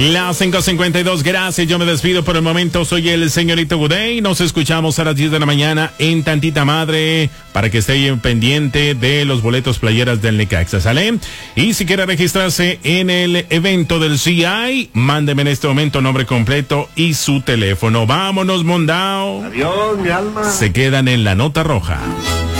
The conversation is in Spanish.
Las 5:52, gracias, yo me despido por el momento, soy el señorito Gudey, nos escuchamos a las 10 de la mañana en Tantita Madre, para que esté pendiente de los boletos playeras del Necaxa, ¿sale? Y si quiere registrarse en el evento del CI, mándeme en este momento nombre completo y su teléfono. Vámonos, Mondao. Adiós, mi alma. Se quedan en la nota roja.